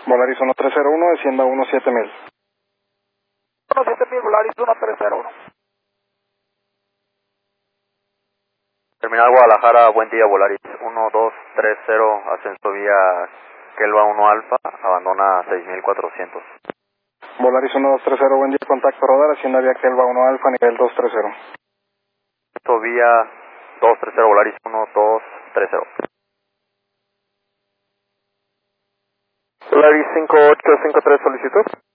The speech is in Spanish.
Volaris 1301, descienda 17000. 17000, Volaris 1301. Terminal Guadalajara, buen día, Volaris 1230, ascenso vía Kelva 1 Alfa, abandona 6400. Volaris 1230, buen día, contacto radar, hacienda vía Kelva 1 Alfa, nivel 230. Esto vía 230, Volaris 1230. Volaris 5853, solicitud.